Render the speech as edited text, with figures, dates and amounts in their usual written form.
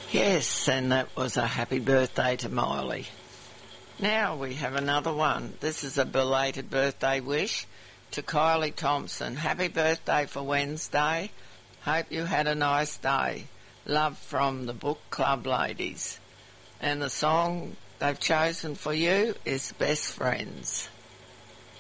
Yes, and that was a happy birthday to Miley. Now we have another one. This is a belated birthday wish to Kylie Thompson. Happy birthday for Wednesday. Hope you had a nice day. Love from the Book Club ladies. And the song they've chosen for you is Best Friends.